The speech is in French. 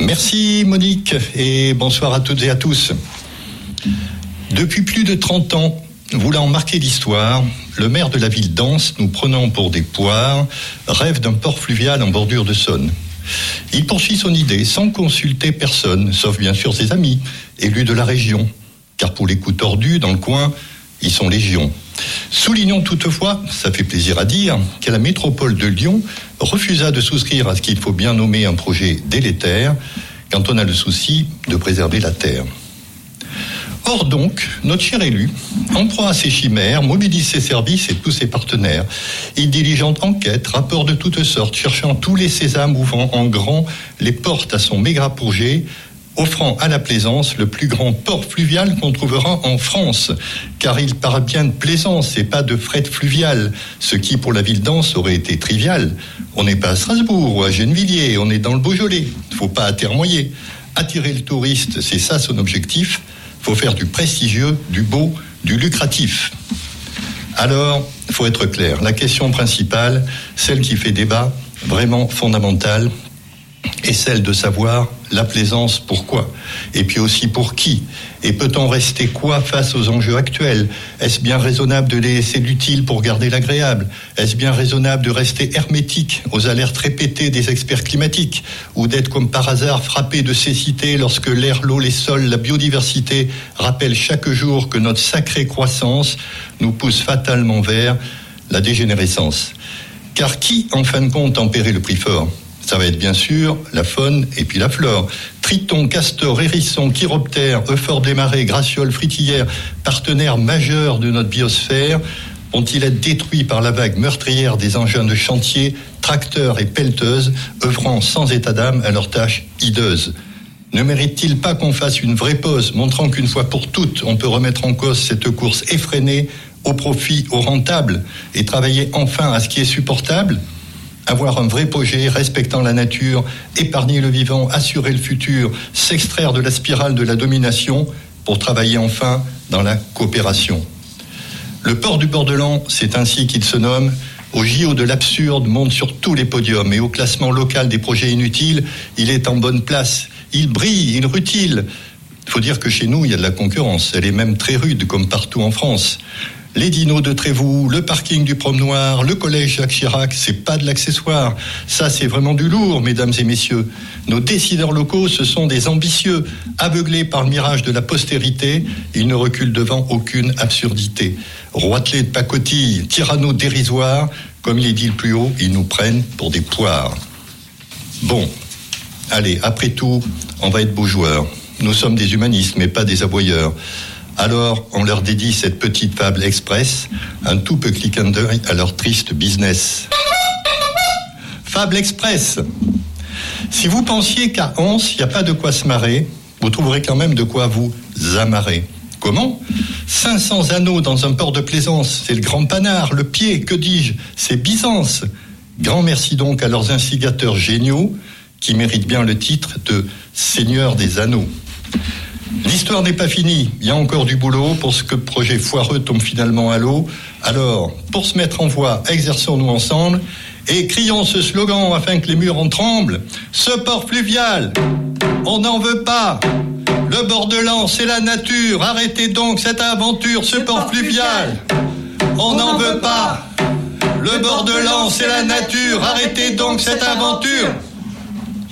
Merci Monique et bonsoir à toutes et à tous. Depuis plus de 30 ans, voulant marquer l'histoire, le maire de la ville d'Ans, nous prenant pour des poires, rêve d'un port fluvial en bordure de Saône. Il poursuit son idée sans consulter personne, sauf bien sûr ses amis, élus de la région. Car pour les coups tordus dans le coin, ils sont légion. Soulignons toutefois, ça fait plaisir à dire, que la métropole de Lyon refusa de souscrire à ce qu'il faut bien nommer un projet délétère quand on a le souci de préserver la terre. Or donc, notre cher élu, en proie à ses chimères, mobilise ses services et tous ses partenaires. Il diligente enquêtes, rapports de toutes sortes, cherchant tous les sésames ouvrant en grand les portes à son méga projet, offrant à la Plaisance le plus grand port fluvial qu'on trouvera en France. Car il parle bien de plaisance et pas de fret fluvial, ce qui pour la ville d'Ans aurait été trivial. On n'est pas à Strasbourg ou à Gennevilliers, on est dans le Beaujolais. Faut pas atermoyer. Attirer le touriste, c'est ça son objectif. Faut faire du prestigieux, du beau, du lucratif. Alors, faut être clair. La question principale, celle qui fait débat, vraiment fondamentale, est celle de savoir la Plaisance pourquoi, et puis aussi pour qui, et peut-on rester quoi face aux enjeux actuels? Est-ce bien raisonnable de laisser l'utile pour garder l'agréable? Est-ce bien raisonnable de rester hermétique aux alertes répétées des experts climatiques, ou d'être comme par hasard frappé de cécité lorsque l'air, l'eau, les sols, la biodiversité rappellent chaque jour que notre sacrée croissance nous pousse fatalement vers la dégénérescence? Car qui, en fin de compte, en paierait le prix fort? Ça va être bien sûr la faune et puis la flore. Tritons, castors, hérissons, chiroptères, euphorhes des marais, gracioles, fritillères, partenaires majeurs de notre biosphère, vont-ils être détruits par la vague meurtrière des engins de chantier, tracteurs et pelleteuses, œuvrant sans état d'âme à leurs tâches hideuses? Ne mérite-t-il pas qu'on fasse une vraie pause, montrant qu'une fois pour toutes, on peut remettre en cause cette course effrénée au profit, au rentable, et travailler enfin à ce qui est supportable? Avoir un vrai projet respectant la nature, épargner le vivant, assurer le futur, s'extraire de la spirale de la domination pour travailler enfin dans la coopération. Le port du Bordelans, c'est ainsi qu'il se nomme, au JO de l'absurde, monte sur tous les podiums et au classement local des projets inutiles, il est en bonne place. Il brille, il rutile. Il faut dire que chez nous, il y a de la concurrence. Elle est même très rude, comme partout en France. Les dinos de Trévoux, le parking du Promenoir, le collège Jacques Chirac, c'est pas de l'accessoire. Ça, c'est vraiment du lourd, mesdames et messieurs. Nos décideurs locaux, ce sont des ambitieux. Aveuglés par le mirage de la postérité, ils ne reculent devant aucune absurdité. Roitelets de pacotille, tyrannos dérisoires, comme il est dit le plus haut, ils nous prennent pour des poires. Bon, allez, après tout, on va être beaux joueurs. Nous sommes des humanistes, mais pas des aboyeurs. Alors, on leur dédie cette petite fable express, un tout peu clin d'œil à leur triste business. Fable express. Si vous pensiez qu'à Ans, il n'y a pas de quoi se marrer, vous trouverez quand même de quoi vous amarrer. Comment ? 500 anneaux dans un port de Plaisance, c'est le grand panard, le pied, que dis-je, c'est Byzance. Grand merci donc à leurs instigateurs géniaux, qui méritent bien le titre de Seigneur des Anneaux. L'histoire n'est pas finie, il y a encore du boulot pour ce que projet foireux tombe finalement à l'eau. Alors, pour se mettre en voie, exerçons-nous ensemble et crions ce slogan afin que les murs en tremblent. Ce port fluvial, on n'en veut pas. Le Bordelans, c'est la nature. Arrêtez donc cette aventure, ce port fluvial. On n'en veut pas. Le Bordelans, c'est la nature. Arrêtez donc cette aventure.